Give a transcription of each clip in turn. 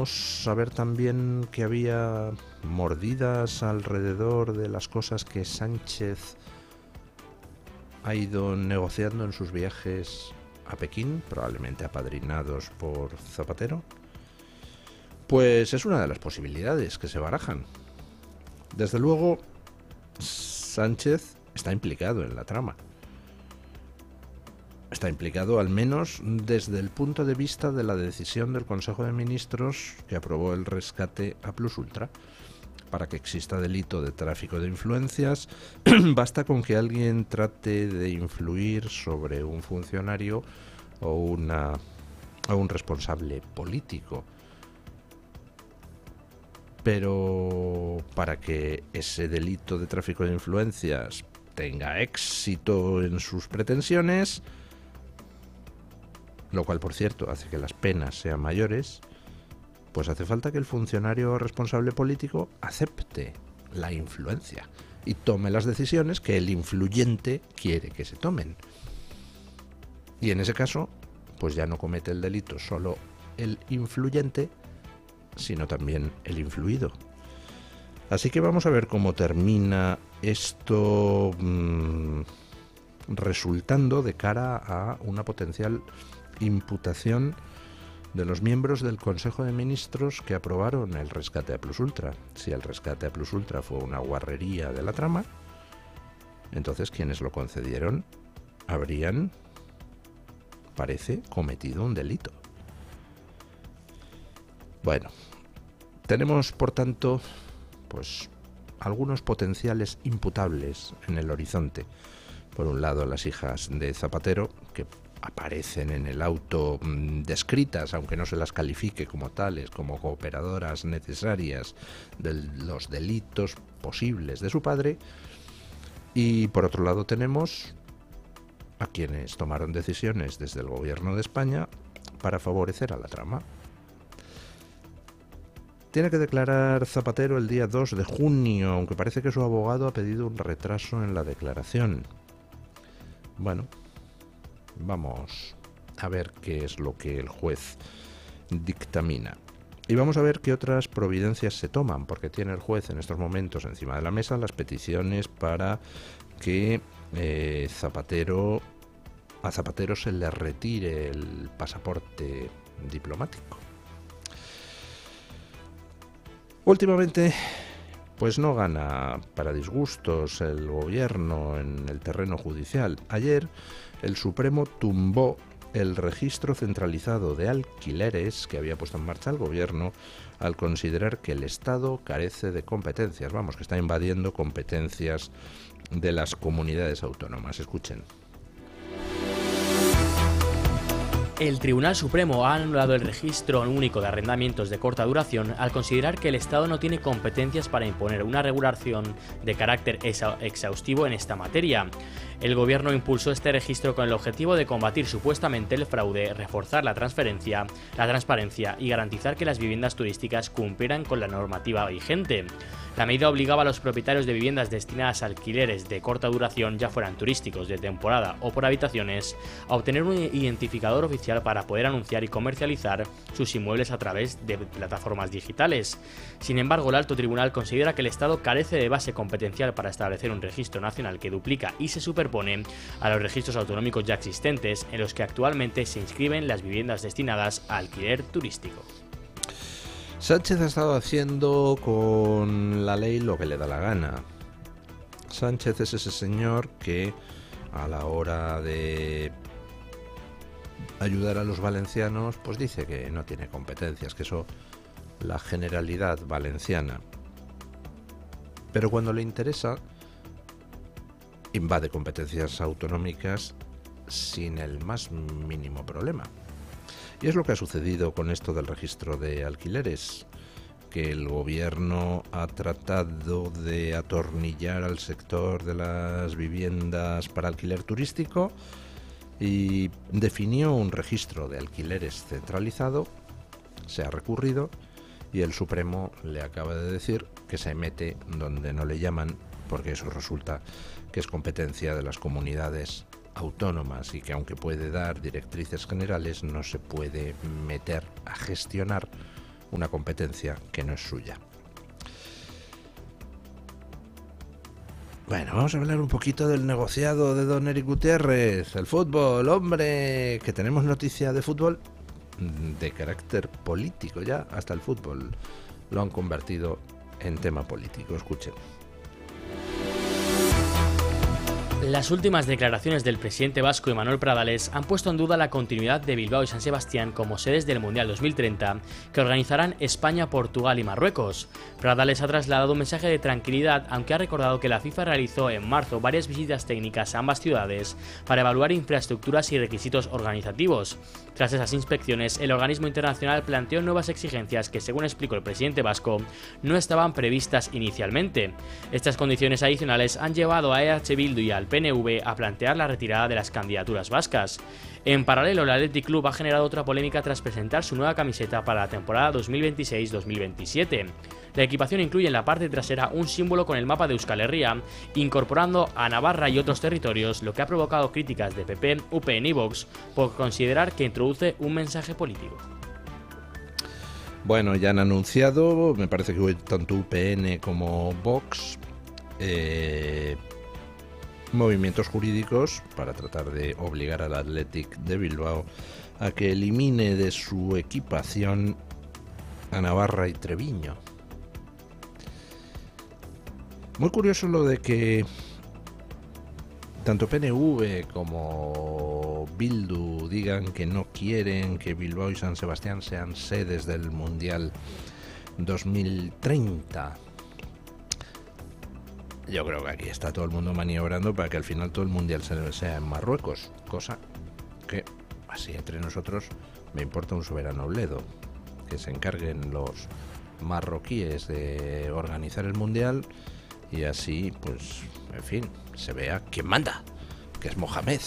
Vamos a ver también que había mordidas alrededor de las cosas que Sánchez ha ido negociando en sus viajes a Pekín, probablemente apadrinados por Zapatero. Pues es una de las posibilidades que se barajan. Desde luego, Sánchez está implicado en la trama. Está implicado al menos desde el punto de vista de la decisión del Consejo de Ministros que aprobó el rescate a Plus Ultra. Para que exista delito de tráfico de influencias, basta con que alguien trate de influir sobre un funcionario o un responsable político. Pero para que ese delito de tráfico de influencias tenga éxito en sus pretensiones, lo cual, por cierto, hace que las penas sean mayores, pues hace falta que el funcionario responsable político acepte la influencia y tome las decisiones que el influyente quiere que se tomen. Y en ese caso, pues ya no comete el delito solo el influyente, sino también el influido. Así que vamos a ver cómo termina esto resultando de cara a una potencial imputación de los miembros del Consejo de Ministros que aprobaron el rescate a Plus Ultra. Si el rescate a Plus Ultra fue una guarrería de la trama, entonces quienes lo concedieron habrían, parece, cometido un delito. Bueno, tenemos por tanto pues algunos potenciales imputables en el horizonte. Por un lado, las hijas de Zapatero, que aparecen en el auto descritas, aunque no se las califique como tales, como cooperadoras necesarias de los delitos posibles de su padre. Y por otro lado tenemos a quienes tomaron decisiones desde el gobierno de España para favorecer a la trama. Tiene que declarar Zapatero el día 2 de junio, aunque parece que su abogado ha pedido un retraso en la declaración. Bueno, vamos a ver qué es lo que el juez dictamina. Y vamos a ver qué otras providencias se toman, porque tiene el juez en estos momentos encima de la mesa las peticiones para que a Zapatero se le retire el pasaporte diplomático. Últimamente, pues no gana para disgustos el gobierno en el terreno judicial. Ayer, el Supremo tumbó el registro centralizado de alquileres que había puesto en marcha el gobierno al considerar que el Estado carece de competencias, vamos, que está invadiendo competencias de las comunidades autónomas. Escuchen. El Tribunal Supremo ha anulado el registro único de arrendamientos de corta duración al considerar que el Estado no tiene competencias para imponer una regulación de carácter exhaustivo en esta materia. El Gobierno impulsó este registro con el objetivo de combatir supuestamente el fraude, reforzar la transparencia y garantizar que las viviendas turísticas cumplieran con la normativa vigente. La medida obligaba a los propietarios de viviendas destinadas a alquileres de corta duración, ya fueran turísticos, de temporada o por habitaciones, a obtener un identificador oficial para poder anunciar y comercializar sus inmuebles a través de plataformas digitales. Sin embargo, el Alto Tribunal considera que el Estado carece de base competencial para establecer un registro nacional que duplica y se superpone a los registros autonómicos ya existentes, en los que actualmente se inscriben las viviendas destinadas a alquiler turístico. Sánchez ha estado haciendo con la ley lo que le da la gana. Sánchez es ese señor que a la hora de ayudar a los valencianos pues dice que no tiene competencias, que eso la Generalidad Valenciana. Pero cuando le interesa invade competencias autonómicas sin el más mínimo problema. Y es lo que ha sucedido con esto del registro de alquileres, que el gobierno ha tratado de atornillar al sector de las viviendas para alquiler turístico y definió un registro de alquileres centralizado, se ha recurrido y el Supremo le acaba de decir que se mete donde no le llaman, porque eso resulta que es competencia de las comunidades autónomas y que aunque puede dar directrices generales no se puede meter a gestionar una competencia que no es suya. Bueno, vamos a hablar un poquito del negociado de don Eric Gutiérrez, el fútbol, hombre, que tenemos noticia de fútbol de carácter político ya, hasta el fútbol lo han convertido en tema político. Escuchen. Las últimas declaraciones del presidente vasco Manuel Pradales han puesto en duda la continuidad de Bilbao y San Sebastián como sedes del Mundial 2030 que organizarán España, Portugal y Marruecos. Pradales ha trasladado un mensaje de tranquilidad, aunque ha recordado que la FIFA realizó en marzo varias visitas técnicas a ambas ciudades para evaluar infraestructuras y requisitos organizativos. Tras esas inspecciones, el organismo internacional planteó nuevas exigencias que, según explicó el presidente vasco, no estaban previstas inicialmente. Estas condiciones adicionales han llevado a EH Bildu y al PNV a plantear la retirada de las candidaturas vascas. En paralelo, el Athletic Club ha generado otra polémica tras presentar su nueva camiseta para la temporada 2026-2027. La equipación incluye en la parte trasera un símbolo con el mapa de Euskal Herria, incorporando a Navarra y otros territorios, lo que ha provocado críticas de PP, UPN y Vox por considerar que introduce un mensaje político. Bueno, ya han anunciado, me parece que tanto UPN como Vox, movimientos jurídicos para tratar de obligar al Athletic de Bilbao a que elimine de su equipación a Navarra y Treviño. Muy curioso lo de que tanto PNV como Bildu digan que no quieren que Bilbao y San Sebastián sean sedes del Mundial 2030. Yo creo que aquí está todo el mundo maniobrando para que al final todo el Mundial sea en Marruecos, cosa que, así entre nosotros, me importa un soberano bledo. Que se encarguen los marroquíes de organizar el Mundial y así, pues, en fin, se vea quién manda, que es Mohamed.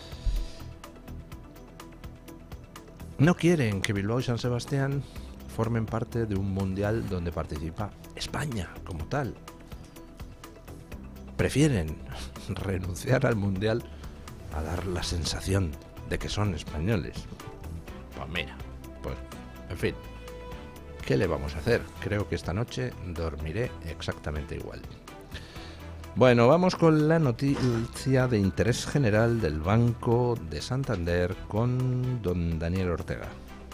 No quieren que Bilbao y San Sebastián formen parte de un Mundial donde participa España como tal. Prefieren renunciar al Mundial a dar la sensación de que son españoles. Pues mira, pues, en fin, ¿qué le vamos a hacer? Creo que esta noche dormiré exactamente igual. Bueno, vamos con la noticia de interés general del Banco de Santander con don Daniel Ortega.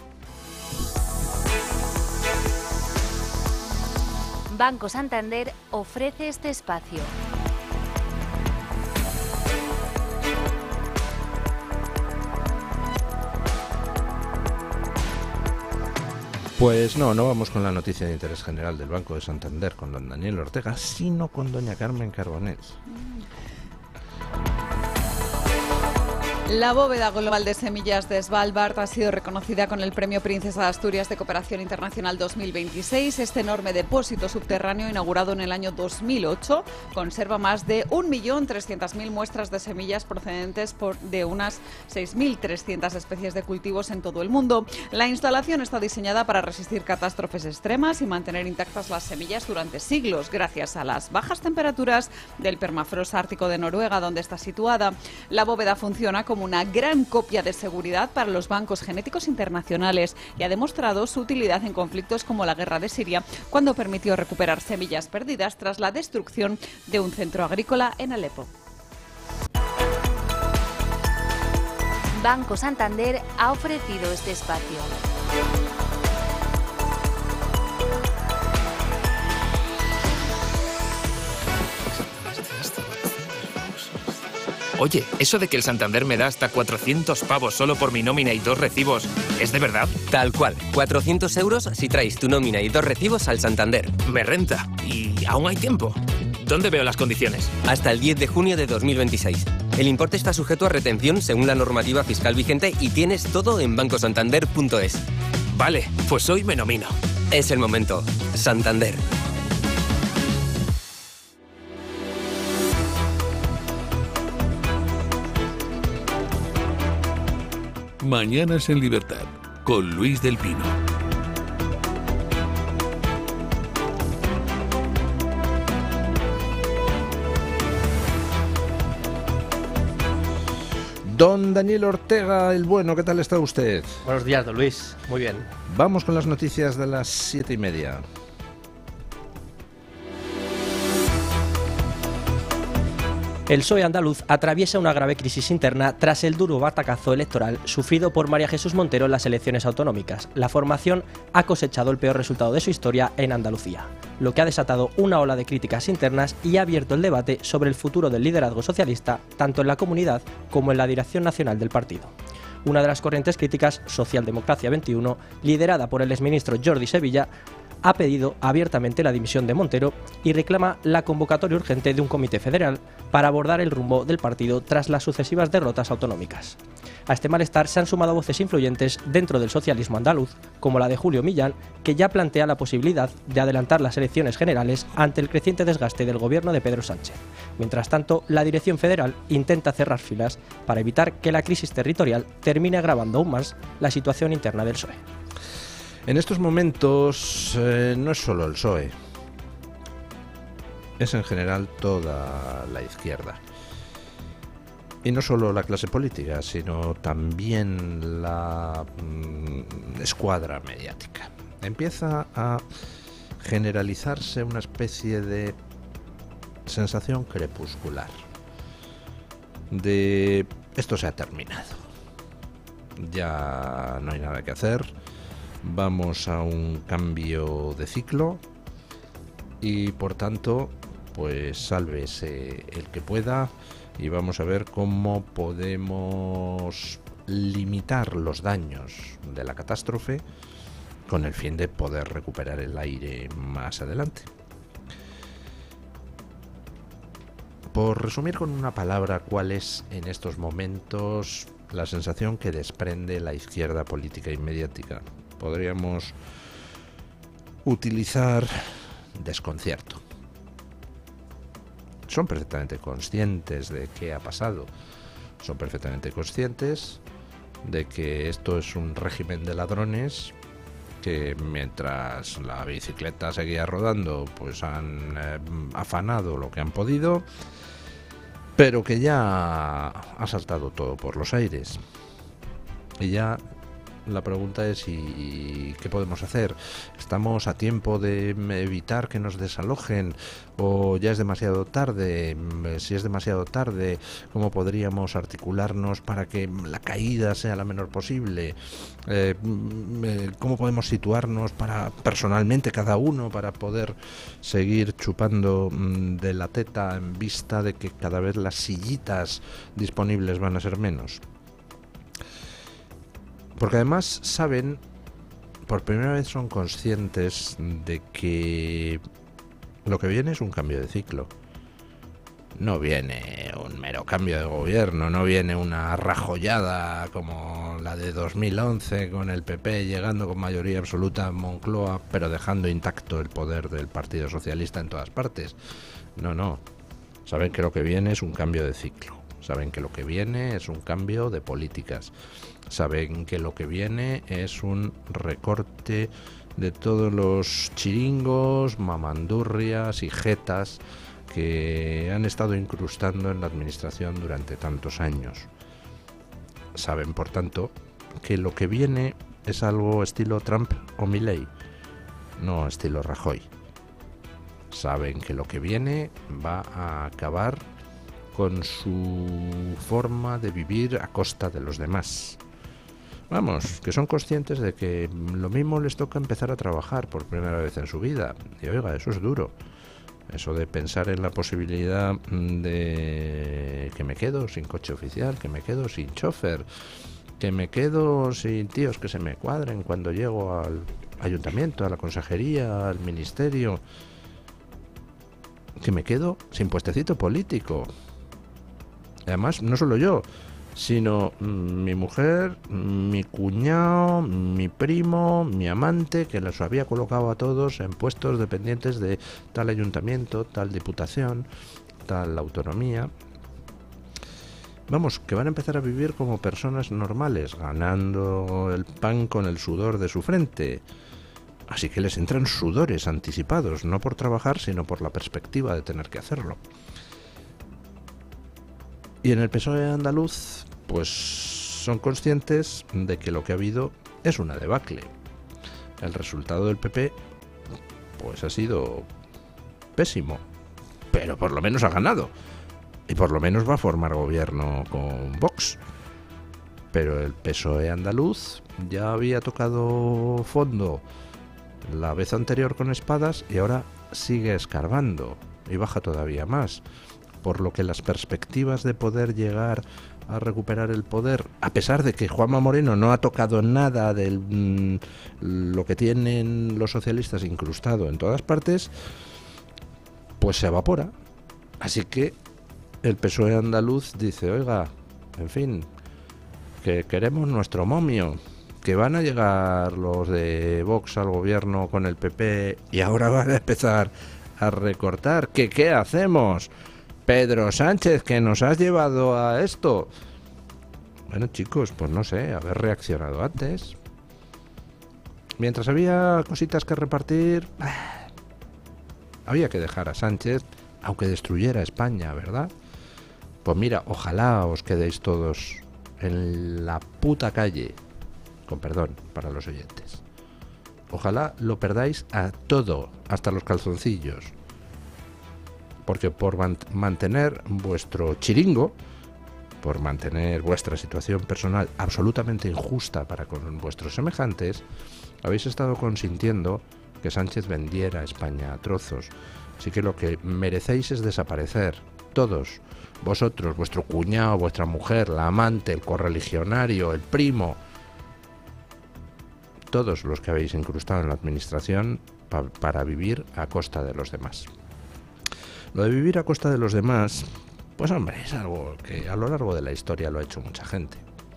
Banco Santander ofrece este espacio. Pues no vamos con la noticia de interés general del Banco de Santander con don Daniel Ortega, sino con doña Carmen Carbonell. La bóveda global de semillas de Svalbard ha sido reconocida con el Premio Princesa de Asturias de Cooperación Internacional 2026. Este enorme depósito subterráneo, inaugurado en el año 2008, conserva más de 1.300.000 muestras de semillas procedentes de unas 6.300 especies de cultivos en todo el mundo. La instalación está diseñada para resistir catástrofes extremas y mantener intactas las semillas durante siglos, gracias a las bajas temperaturas del permafrost ártico de Noruega, donde está situada. La bóveda funciona como una gran copia de seguridad para los bancos genéticos internacionales y ha demostrado su utilidad en conflictos como la guerra de Siria, cuando permitió recuperar semillas perdidas tras la destrucción de un centro agrícola en Alepo. Banco Santander ha ofrecido este espacio. Oye, eso de que el Santander me da hasta 400 pavos solo por mi nómina y 2 recibos, ¿es de verdad? Tal cual, 400 euros si traes tu nómina y 2 recibos al Santander. Me renta. ¿Y aún hay tiempo? ¿Dónde veo las condiciones? Hasta el 10 de junio de 2026. El importe está sujeto a retención según la normativa fiscal vigente y tienes todo en bancosantander.es. Vale, pues hoy me nomino. Es el momento. Santander. Mañanas en Libertad, con Luis del Pino. Don Daniel Ortega, el bueno, ¿qué tal está usted? Buenos días, don Luis. Muy bien. Vamos con las noticias de las 7:30. El PSOE andaluz atraviesa una grave crisis interna tras el duro batacazo electoral sufrido por María Jesús Montero en las elecciones autonómicas. La formación ha cosechado el peor resultado de su historia en Andalucía, lo que ha desatado una ola de críticas internas y ha abierto el debate sobre el futuro del liderazgo socialista, tanto en la comunidad como en la dirección nacional del partido. Una de las corrientes críticas, Socialdemocracia 21, liderada por el exministro Jordi Sevilla, ha pedido abiertamente la dimisión de Montero y reclama la convocatoria urgente de un comité federal para abordar el rumbo del partido tras las sucesivas derrotas autonómicas. A este malestar se han sumado voces influyentes dentro del socialismo andaluz, como la de Julio Millán, que ya plantea la posibilidad de adelantar las elecciones generales ante el creciente desgaste del gobierno de Pedro Sánchez. Mientras tanto, la dirección federal intenta cerrar filas para evitar que la crisis territorial termine agravando aún más la situación interna del PSOE. En estos momentos no es solo el PSOE, es en general toda la izquierda. Y no solo la clase política, sino también la escuadra mediática. Empieza a generalizarse una especie de sensación crepuscular de esto se ha terminado, ya no hay nada que hacer. Vamos a un cambio de ciclo y por tanto, pues sálvese el que pueda y vamos a ver cómo podemos limitar los daños de la catástrofe con el fin de poder recuperar el aire más adelante. Por resumir con una palabra cuál es en estos momentos la sensación que desprende la izquierda política y mediática, podríamos utilizar desconcierto. Son perfectamente conscientes de qué ha pasado. Son perfectamente conscientes de que esto es un régimen de ladrones que mientras la bicicleta seguía rodando, pues han afanado lo que han podido, pero que ya ha saltado todo por los aires. Y ya la pregunta es ¿y qué podemos hacer? ¿Estamos a tiempo de evitar que nos desalojen o ya es demasiado tarde? Si es demasiado tarde, ¿cómo podríamos articularnos para que la caída sea la menor posible? ¿Cómo podemos situarnos personalmente cada uno para poder seguir chupando de la teta en vista de que cada vez las sillitas disponibles van a ser menos? Porque además saben, por primera vez son conscientes de que lo que viene es un cambio de ciclo. No viene un mero cambio de gobierno, no viene una rajollada como la de 2011 con el PP llegando con mayoría absoluta a Moncloa, pero dejando intacto el poder del Partido Socialista en todas partes. No. Saben que lo que viene es un cambio de ciclo. Saben que lo que viene es un cambio de políticas. Saben que lo que viene es un recorte de todos los chiringos, mamandurrias y jetas que han estado incrustando en la administración durante tantos años. Saben, por tanto, que lo que viene es algo estilo Trump o Milei, no estilo Rajoy. Saben que lo que viene va a acabar con su forma de vivir a costa de los demás. Vamos, que son conscientes de que lo mismo les toca empezar a trabajar por primera vez en su vida. Y oiga, eso es duro. Eso de pensar en la posibilidad de que me quedo sin coche oficial, que me quedo sin chofer, que me quedo sin tíos que se me cuadren cuando llego al ayuntamiento, a la consejería, al ministerio, que me quedo sin puestecito político. Además, no solo yo, sino mi mujer, mi cuñado, mi primo, mi amante, que los había colocado a todos en puestos dependientes de tal ayuntamiento, tal diputación, tal autonomía. Vamos, que van a empezar a vivir como personas normales, ganando el pan con el sudor de su frente. Así que les entran sudores anticipados, no por trabajar, sino por la perspectiva de tener que hacerlo. Y en el PSOE andaluz, pues son conscientes de que lo que ha habido es una debacle. El resultado del PP pues ha sido pésimo, pero por lo menos ha ganado y por lo menos va a formar gobierno con Vox. Pero el PSOE andaluz ya había tocado fondo la vez anterior con Espadas y ahora sigue escarbando y baja todavía más, por lo que las perspectivas de poder llegar a recuperar el poder, a pesar de que Juanma Moreno no ha tocado nada de lo que tienen los socialistas incrustado en todas partes, pues se evapora. Así que el PSOE andaluz dice, oiga, en fin, que queremos nuestro momio, que van a llegar los de Vox al gobierno con el PP y ahora van a empezar a recortar, que ¿qué hacemos? Pedro Sánchez, que nos has llevado a esto. Bueno, chicos, pues no sé, haber reaccionado antes. Mientras había cositas que repartir, había que dejar a Sánchez, aunque destruyera España, ¿verdad? Pues mira, ojalá os quedéis todos en la puta calle, con perdón para los oyentes. Ojalá lo perdáis a todo, hasta los calzoncillos. Porque por mantener vuestro chiringo, por mantener vuestra situación personal absolutamente injusta para con vuestros semejantes, habéis estado consintiendo que Sánchez vendiera España a trozos. Así que lo que merecéis es desaparecer, todos. Vosotros, vuestro cuñado, vuestra mujer, la amante, el correligionario, el primo, todos los que habéis incrustado en la administración para vivir a costa de los demás. Lo de vivir a costa de los demás, pues hombre, es algo que a lo largo de la historia lo ha hecho mucha gente.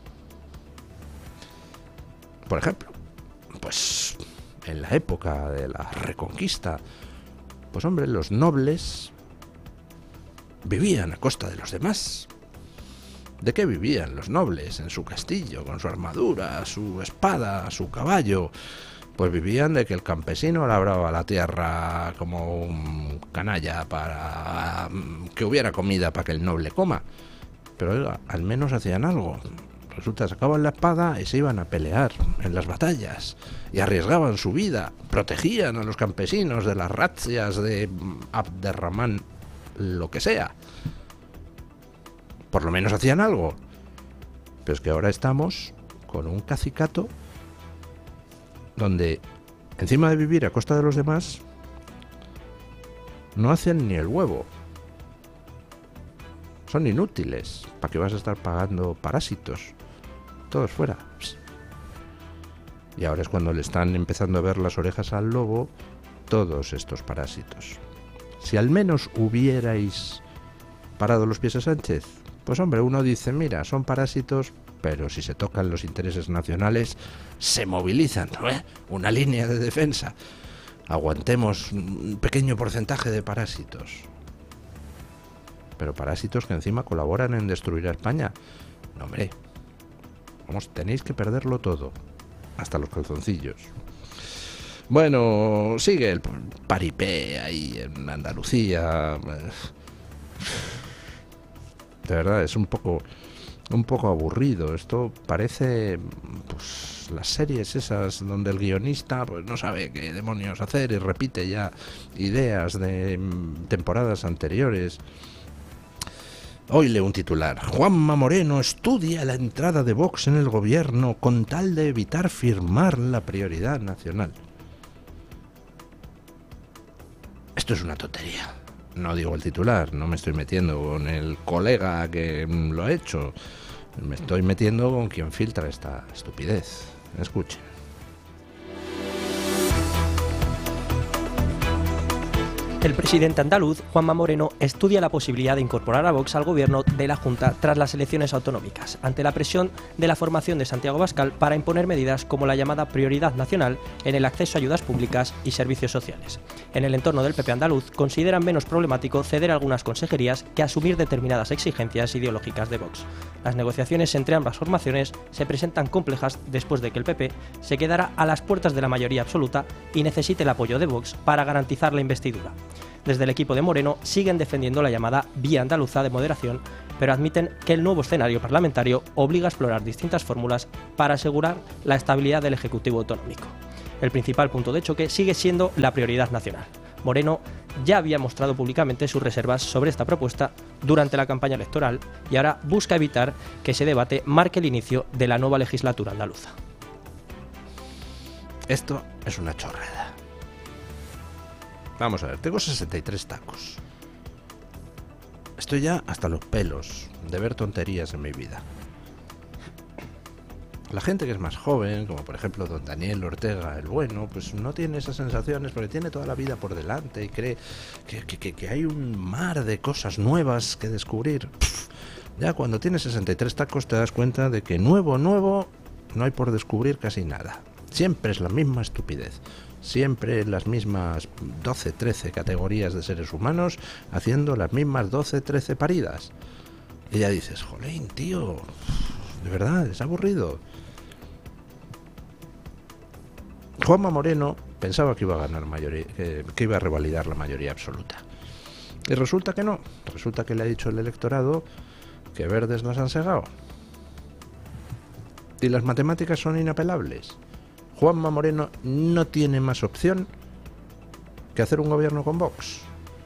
Por ejemplo, pues en la época de la Reconquista, pues hombre, los nobles vivían a costa de los demás. ¿De qué vivían los nobles en su castillo, con su armadura, su espada, su caballo? Pues vivían de que el campesino labraba la tierra como un canalla para que hubiera comida para que el noble coma. Pero oiga, al menos hacían algo. Resulta, sacaban la espada y se iban a pelear en las batallas y arriesgaban su vida, protegían a los campesinos de las razzias de Abderramán, lo que sea. Por lo menos hacían algo. Pero es que ahora estamos con un cacicato donde, encima de vivir a costa de los demás, no hacen ni el huevo. Son inútiles. ¿Para qué vas a estar pagando parásitos? Todos fuera. Y ahora es cuando le están empezando a ver las orejas al lobo todos estos parásitos. Si al menos hubierais parado los pies a Sánchez, pues hombre, uno dice, mira, son parásitos, pero si se tocan los intereses nacionales, se movilizan, ¿no? Una línea de defensa. Aguantemos un pequeño porcentaje de parásitos. Pero parásitos que encima colaboran en destruir a España. No, hombre, vamos, tenéis que perderlo todo, hasta los calzoncillos. Bueno, sigue el paripé ahí en Andalucía. De verdad, es un poco aburrido. Esto parece, pues, las series esas donde el guionista pues no sabe qué demonios hacer y repite ya ideas de temporadas anteriores. Hoy leo un titular: Juanma Moreno estudia la entrada de Vox en el gobierno con tal de evitar firmar la prioridad nacional. Esto es una tontería. No digo el titular, no me estoy metiendo con el colega que lo ha hecho. Me estoy metiendo con quien filtra esta estupidez. Escuchen. El presidente andaluz, Juanma Moreno, estudia la posibilidad de incorporar a Vox al gobierno de la Junta tras las elecciones autonómicas, ante la presión de la formación de Santiago Abascal para imponer medidas como la llamada prioridad nacional en el acceso a ayudas públicas y servicios sociales. En el entorno del PP andaluz consideran menos problemático ceder algunas consejerías que asumir determinadas exigencias ideológicas de Vox. Las negociaciones entre ambas formaciones se presentan complejas después de que el PP se quedara a las puertas de la mayoría absoluta y necesite el apoyo de Vox para garantizar la investidura. Desde el equipo de Moreno siguen defendiendo la llamada vía andaluza de moderación, pero admiten que el nuevo escenario parlamentario obliga a explorar distintas fórmulas para asegurar la estabilidad del Ejecutivo autonómico. El principal punto de choque sigue siendo la prioridad nacional. Moreno ya había mostrado públicamente sus reservas sobre esta propuesta durante la campaña electoral y ahora busca evitar que ese debate marque el inicio de la nueva legislatura andaluza. Esto es una chorrada. Vamos a ver, tengo 63 tacos. Estoy ya hasta los pelos de ver tonterías en mi vida. La gente que es más joven, como por ejemplo don Daniel Ortega el Bueno, pues no tiene esas sensaciones porque tiene toda la vida por delante y cree que hay un mar de cosas nuevas que descubrir. Ya cuando tienes 63 tacos te das cuenta de que nuevo no hay por descubrir casi nada. Siempre es la misma estupidez. Siempre las mismas 12-13 categorías de seres humanos haciendo las mismas 12-13 paridas. Y ya dices, jolín, tío, de verdad, es aburrido. Juanma Moreno pensaba que iba a ganar mayoría, que iba a revalidar la mayoría absoluta. Y resulta que no. Resulta que le ha dicho el electorado que verdes las han segado. Y las matemáticas son inapelables. Juanma Moreno no tiene más opción que hacer un gobierno con Vox.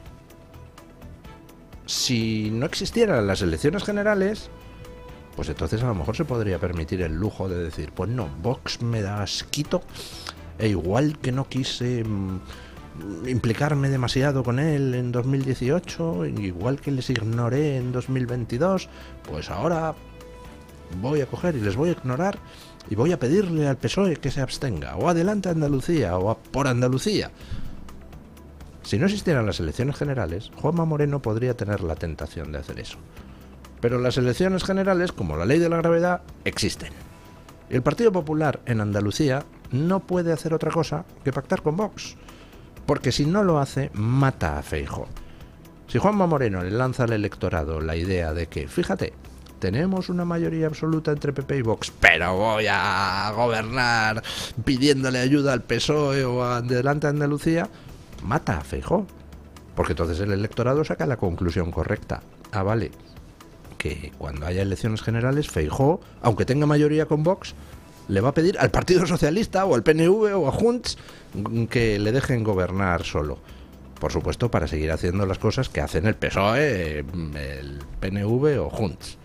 Si no existieran las elecciones generales, pues entonces a lo mejor se podría permitir el lujo de decir, pues no, Vox me da asquito, e igual que no quise implicarme demasiado con él en 2018, igual que les ignoré en 2022, pues ahora voy a coger y les voy a ignorar y voy a pedirle al PSOE que se abstenga, o adelante Andalucía, o por Andalucía. Si no existieran las elecciones generales, Juanma Moreno podría tener la tentación de hacer eso. Pero las elecciones generales, como la ley de la gravedad, existen. Y el Partido Popular en Andalucía no puede hacer otra cosa que pactar con Vox. Porque si no lo hace, mata a Feijóo. Si Juanma Moreno le lanza al electorado la idea de que, fíjate, tenemos una mayoría absoluta entre PP y Vox, pero voy a gobernar pidiéndole ayuda al PSOE o adelante Andalucía, mata a Feijóo. Porque entonces el electorado saca la conclusión correcta. Ah, vale, que cuando haya elecciones generales, Feijóo, aunque tenga mayoría con Vox, le va a pedir al Partido Socialista o al PNV o a Junts que le dejen gobernar solo. Por supuesto, para seguir haciendo las cosas que hacen el PSOE, el PNV o Junts.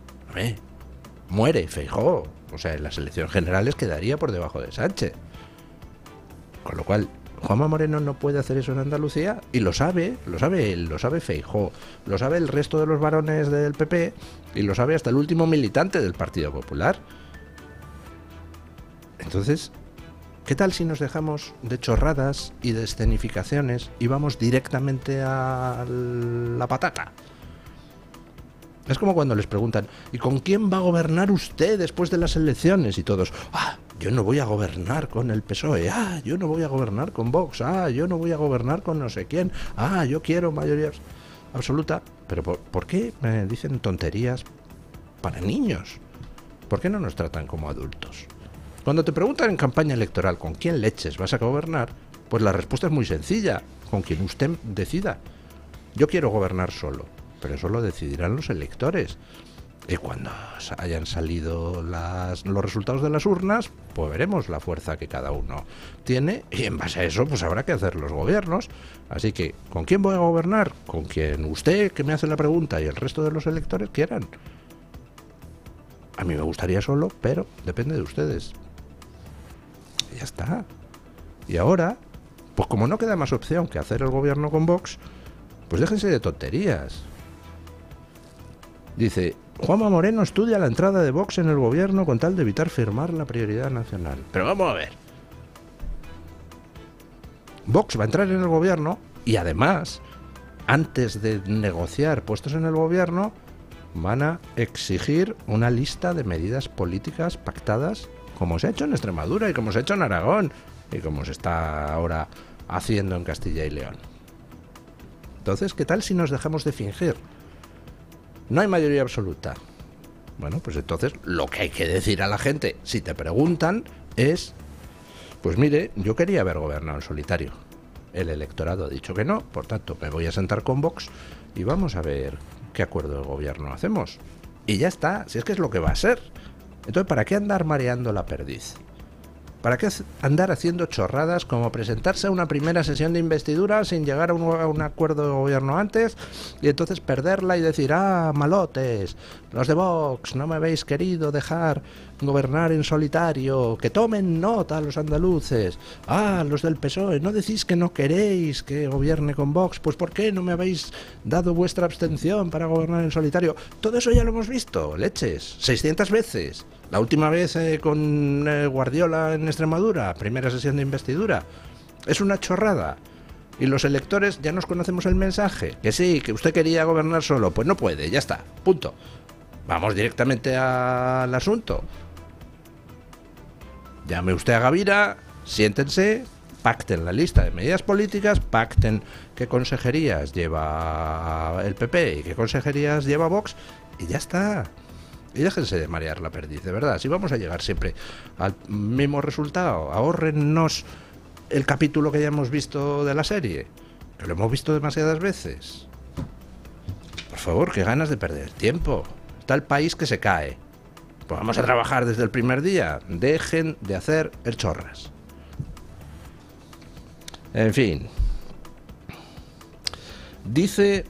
Muere Feijóo. O sea, en las elecciones generales quedaría por debajo de Sánchez. Con lo cual, Juanma Moreno no puede hacer eso en Andalucía y lo sabe él, lo sabe Feijóo, lo sabe el resto de los varones del PP y lo sabe hasta el último militante del Partido Popular. Entonces, ¿qué tal si nos dejamos de chorradas y de escenificaciones y vamos directamente a la patata? Es como cuando les preguntan, ¿y con quién va a gobernar usted después de las elecciones? Y todos, yo no voy a gobernar con el PSOE, yo no voy a gobernar con Vox, yo no voy a gobernar con no sé quién, yo quiero mayoría absoluta. Pero ¿por qué me dicen tonterías para niños? ¿Por qué no nos tratan como adultos? Cuando te preguntan en campaña electoral con quién leches vas a gobernar, pues la respuesta es muy sencilla, con quien usted decida. Yo quiero gobernar solo, pero eso lo decidirán los electores. Y cuando hayan salido los resultados de las urnas, pues veremos la fuerza que cada uno tiene y en base a eso pues habrá que hacer los gobiernos. Así que, ¿con quién voy a gobernar? Con quien usted, que me hace la pregunta, y el resto de los electores quieran. A mí me gustaría solo, pero depende de ustedes. Y ya está. Y ahora, pues como no queda más opción que hacer el gobierno con Vox, pues déjense de tonterías. Dice, Juanma Moreno estudia la entrada de Vox en el gobierno con tal de evitar firmar la prioridad nacional. Pero vamos a ver. Vox va a entrar en el gobierno y además, antes de negociar puestos en el gobierno, van a exigir una lista de medidas políticas pactadas, como se ha hecho en Extremadura y como se ha hecho en Aragón y como se está ahora haciendo en Castilla y León. Entonces, ¿qué tal si nos dejamos de fingir? No hay mayoría absoluta. Bueno, pues entonces lo que hay que decir a la gente, si te preguntan, es, pues mire, yo quería haber gobernado en solitario. El electorado ha dicho que no, por tanto me voy a sentar con Vox y vamos a ver qué acuerdo de gobierno hacemos. Y ya está, si es que es lo que va a ser. Entonces, ¿para qué andar mareando la perdiz? ¿Para qué andar haciendo chorradas como presentarse a una primera sesión de investidura sin llegar a un acuerdo de gobierno antes y entonces perderla y decir, malotes, los de Vox, no me habéis querido dejar gobernar en solitario, que tomen nota los andaluces, los del PSOE, no decís que no queréis que gobierne con Vox, pues ¿por qué no me habéis dado vuestra abstención para gobernar en solitario? Todo eso ya lo hemos visto, leches, 600 veces. La última vez con Guardiola en Extremadura, primera sesión de investidura. Es una chorrada. Y los electores ya nos conocemos el mensaje. Que sí, que usted quería gobernar solo. Pues no puede, ya está, punto. Vamos directamente al asunto. Llame usted a Gavira, siéntense, pacten la lista de medidas políticas, pacten qué consejerías lleva el PP y qué consejerías lleva Vox, y ya está. Y déjense de marear la perdiz, de verdad. Si vamos a llegar siempre al mismo resultado, ahórrennos el capítulo que ya hemos visto de la serie, que lo hemos visto demasiadas veces. Por favor, qué ganas de perder tiempo. Está el país que se cae. Pues vamos a trabajar desde el primer día. Dejen de hacer el chorras. En fin. Dice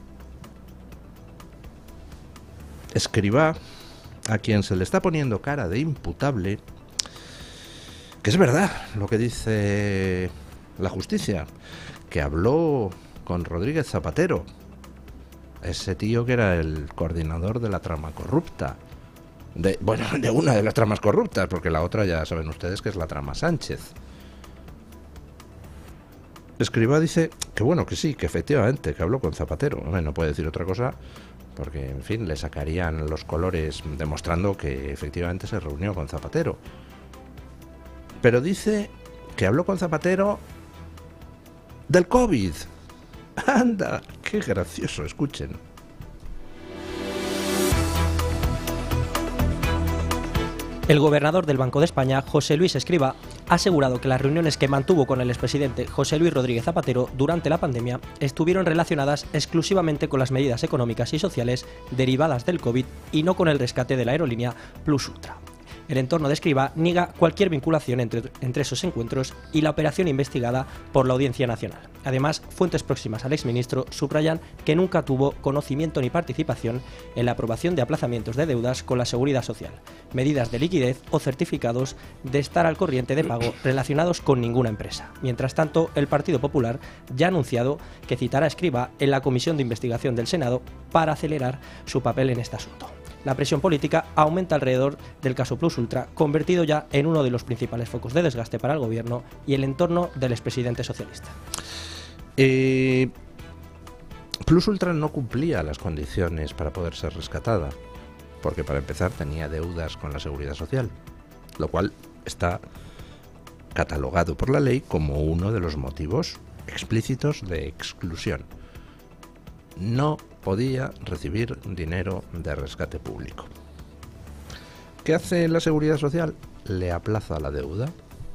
Escrivá, a quien se le está poniendo cara de imputable, que es verdad lo que dice la justicia, que habló con Rodríguez Zapatero, ese tío que era el coordinador de la trama corrupta, de una de las tramas corruptas, porque la otra ya saben ustedes que es la trama Sánchez. Escrivá dice que bueno, que sí, que efectivamente, que habló con Zapatero. No puede decir otra cosa, porque, en fin, le sacarían los colores demostrando que efectivamente se reunió con Zapatero. Pero dice que habló con Zapatero del COVID. ¡Anda! ¡Qué gracioso! Escuchen. El gobernador del Banco de España, José Luis Escrivá, ha asegurado que las reuniones que mantuvo con el expresidente José Luis Rodríguez Zapatero durante la pandemia estuvieron relacionadas exclusivamente con las medidas económicas y sociales derivadas del COVID y no con el rescate de la aerolínea Plus Ultra. El entorno de Escrivá niega cualquier vinculación entre esos encuentros y la operación investigada por la Audiencia Nacional. Además, fuentes próximas al exministro subrayan que nunca tuvo conocimiento ni participación en la aprobación de aplazamientos de deudas con la Seguridad Social, medidas de liquidez o certificados de estar al corriente de pago relacionados con ninguna empresa. Mientras tanto, el Partido Popular ya ha anunciado que citará a Escrivá en la Comisión de Investigación del Senado para acelerar su papel en este asunto. La presión política aumenta alrededor del caso Plus Ultra, convertido ya en uno de los principales focos de desgaste para el gobierno y el entorno del expresidente socialista. Plus Ultra no cumplía las condiciones para poder ser rescatada, porque para empezar tenía deudas con la Seguridad Social, lo cual está catalogado por la ley como uno de los motivos explícitos de exclusión. No podía recibir dinero de rescate público. ¿Qué hace la Seguridad Social? Le aplaza la deuda.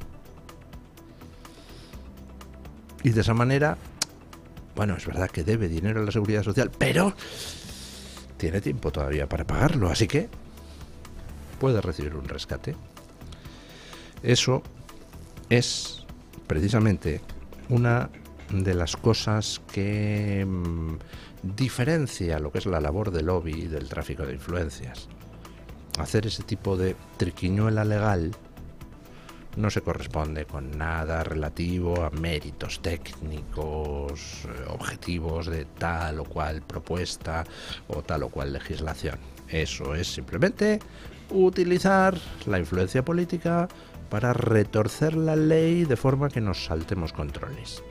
Y de esa manera, bueno, es verdad que debe dinero a la Seguridad Social, pero tiene tiempo todavía para pagarlo, así que puede recibir un rescate. Eso es precisamente una de las cosas que diferencia lo que es la labor del lobby y del tráfico de influencias. Hacer ese tipo de triquiñuela legal no se corresponde con nada relativo a méritos técnicos, objetivos de tal o cual propuesta o tal o cual legislación. Eso es simplemente utilizar la influencia política para retorcer la ley de forma que nos saltemos controles.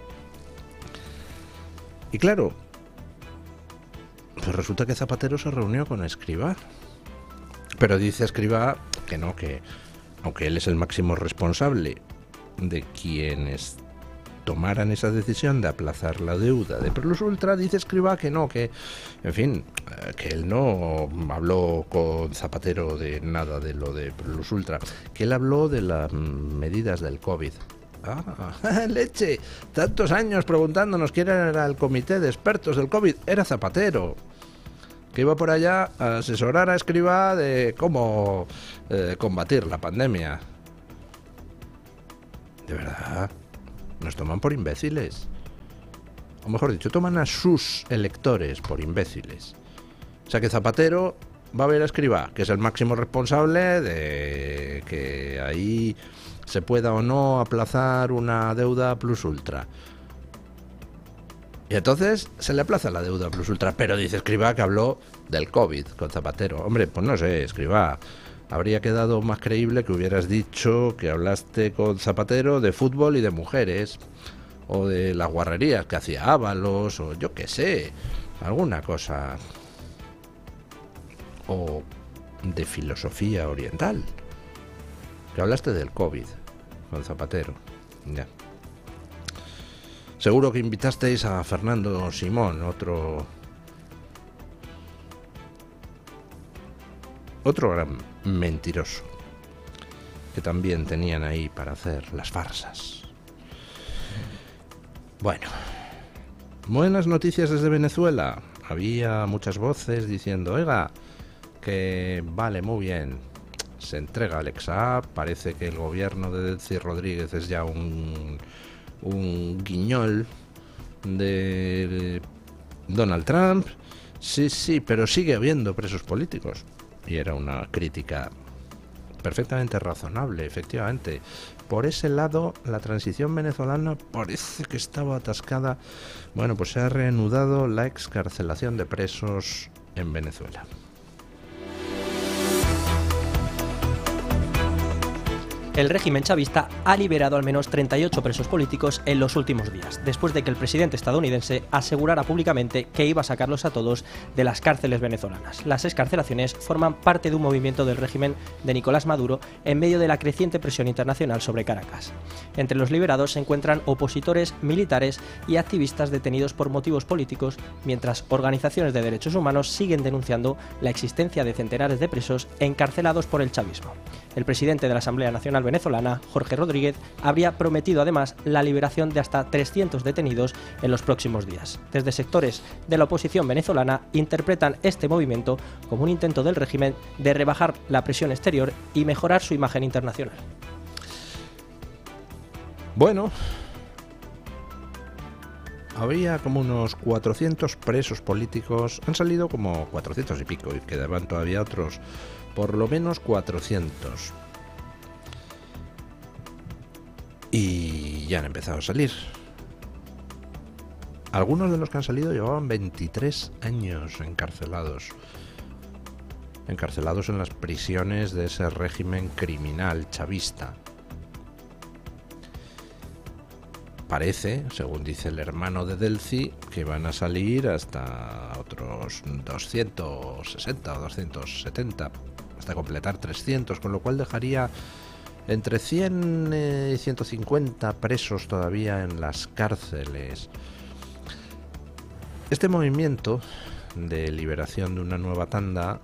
Y claro, pues resulta que Zapatero se reunió con Escrivá. Pero dice Escrivá que no, que aunque él es el máximo responsable de quienes tomaran esa decisión de aplazar la deuda de Plus Ultra, dice Escrivá que no, que, en fin, que él no habló con Zapatero de nada de lo de Plus Ultra, que él habló de las medidas del COVID. Leche, tantos años preguntándonos quién era el comité de expertos del COVID. Era Zapatero, que iba por allá a asesorar a Escrivá de cómo combatir la pandemia. De verdad, nos toman por imbéciles. O mejor dicho, toman a sus electores por imbéciles. O sea que Zapatero va a ver a Escrivá, que es el máximo responsable de que ahí se pueda o no aplazar una deuda plus ultra. Y entonces se le aplaza la deuda plus ultra, pero dice Escrivá que habló del COVID con Zapatero. Hombre, pues no sé, Escrivá, habría quedado más creíble que hubieras dicho que hablaste con Zapatero de fútbol y de mujeres, o de las guarrerías que hacía Ábalos, o yo qué sé, alguna cosa. O de filosofía oriental, que hablaste del COVID con Zapatero. Ya. Seguro que invitasteis a Fernando Simón, otro gran mentiroso, que también tenían ahí para hacer las farsas. Bueno, buenas noticias desde Venezuela. Había muchas voces diciendo, oiga, que vale, muy bien, se entrega el Exaap, parece que el gobierno de Delcy Rodríguez es ya un guiñol de Donald Trump. Sí, pero sigue habiendo presos políticos. Y era una crítica perfectamente razonable, efectivamente. Por ese lado, la transición venezolana parece que estaba atascada. Bueno, pues se ha reanudado la excarcelación de presos en Venezuela. El régimen chavista ha liberado al menos 38 presos políticos en los últimos días, después de que el presidente estadounidense asegurara públicamente que iba a sacarlos a todos de las cárceles venezolanas. Las excarcelaciones forman parte de un movimiento del régimen de Nicolás Maduro en medio de la creciente presión internacional sobre Caracas. Entre los liberados se encuentran opositores, militares y activistas detenidos por motivos políticos, mientras organizaciones de derechos humanos siguen denunciando la existencia de centenares de presos encarcelados por el chavismo. El presidente de la Asamblea Nacional venezolana, Jorge Rodríguez, habría prometido además la liberación de hasta 300 detenidos en los próximos días. Desde sectores de la oposición venezolana interpretan este movimiento como un intento del régimen de rebajar la presión exterior y mejorar su imagen internacional. Bueno, había como unos 400 presos políticos, han salido como 400 y pico, y quedaban todavía otros, por lo menos 400. Y ya han empezado a salir. Algunos de los que han salido llevaban 23 años encarcelados. Encarcelados en las prisiones de ese régimen criminal chavista. Parece, según dice el hermano de Delcy, que van a salir hasta otros 260 o 270, hasta completar 300, con lo cual dejaría entre 100 y 150 presos todavía en las cárceles. Este movimiento de liberación de una nueva tanda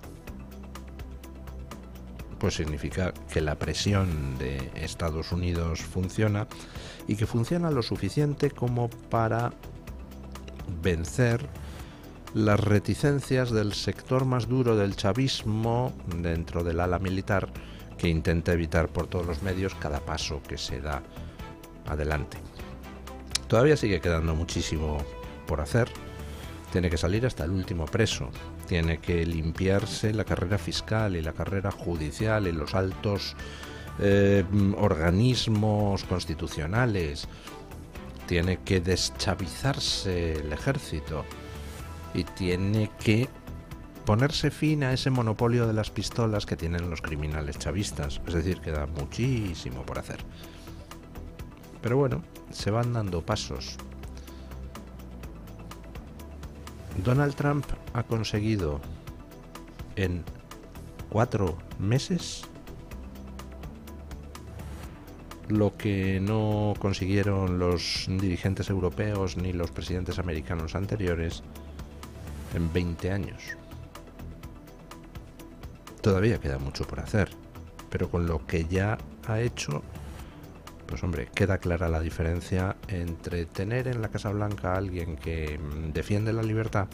pues significa que la presión de Estados Unidos funciona, y que funciona lo suficiente como para vencer las reticencias del sector más duro del chavismo dentro del ala militar, que intenta evitar por todos los medios cada paso que se da adelante. Todavía sigue quedando muchísimo por hacer. Tiene que salir hasta el último preso. Tiene que limpiarse la carrera fiscal y la carrera judicial y los altos organismos constitucionales. Tiene que deschavizarse el ejército y tiene que ponerse fin a ese monopolio de las pistolas que tienen los criminales chavistas. Es decir, queda muchísimo por hacer. Pero bueno, se van dando pasos. Donald Trump ha conseguido en 4 meses lo que no consiguieron los dirigentes europeos ni los presidentes americanos anteriores en 20 años. Todavía queda mucho por hacer, pero con lo que ya ha hecho Pues hombre, queda clara la diferencia entre tener en la Casa Blanca a alguien que defiende la libertad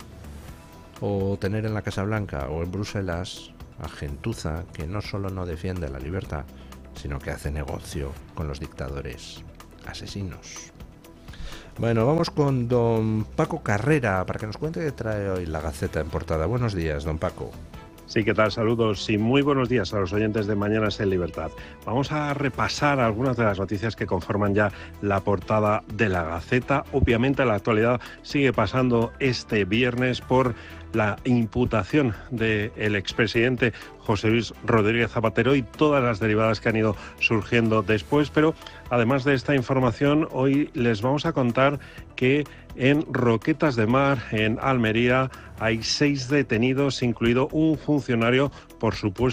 o tener en la Casa Blanca o en Bruselas a gentuza que no solo no defiende la libertad, sino que hace negocio con los dictadores asesinos. Bueno, vamos con don Paco Carrera para que nos cuente qué trae hoy la Gaceta en portada. Buenos días, don Paco. Sí, ¿qué tal? Saludos y muy buenos días a los oyentes de Mañanas en Libertad. Vamos a repasar algunas de las noticias que conforman ya la portada de la Gaceta. Obviamente la actualidad sigue pasando este viernes por la imputación del expresidente José Luis Rodríguez Zapatero y todas las derivadas que han ido surgiendo después, pero además de esta información, hoy les vamos a contar que en Roquetas de Mar, en Almería, hay 6 detenidos, incluido un funcionario por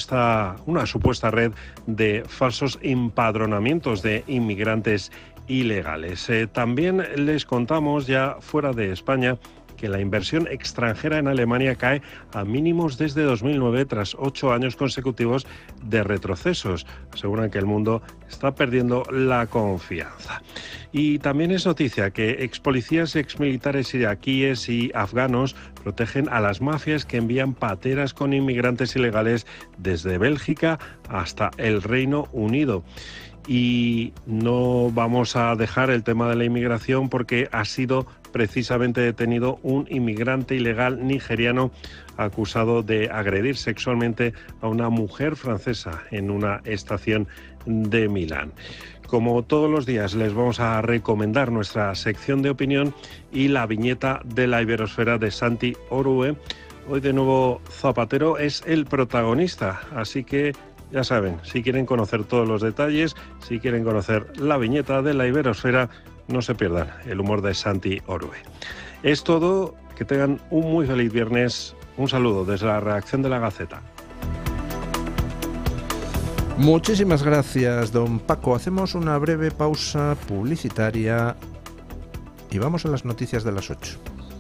una supuesta red de falsos empadronamientos de inmigrantes ilegales. También les contamos, ya fuera de España, que la inversión extranjera en Alemania cae a mínimos desde 2009 tras 8 años consecutivos de retrocesos. Aseguran que el mundo está perdiendo la confianza. Y también es noticia que expolicías y exmilitares iraquíes y afganos protegen a las mafias que envían pateras con inmigrantes ilegales desde Bélgica hasta el Reino Unido. Y no vamos a dejar el tema de la inmigración porque ha sido precisamente detenido un inmigrante ilegal nigeriano acusado de agredir sexualmente a una mujer francesa en una estación de Milán. Como todos los días les vamos a recomendar nuestra sección de opinión y la viñeta de la Iberosfera de Santi Orue. Hoy de nuevo Zapatero es el protagonista, así que ya saben, si quieren conocer todos los detalles, si quieren conocer la viñeta de la Iberosfera, no se pierdan el humor de Santi Orue. Es todo, que tengan un muy feliz viernes. Un saludo desde la redacción de La Gaceta. Muchísimas gracias, don Paco. Hacemos una breve pausa publicitaria y vamos a las noticias de las 8.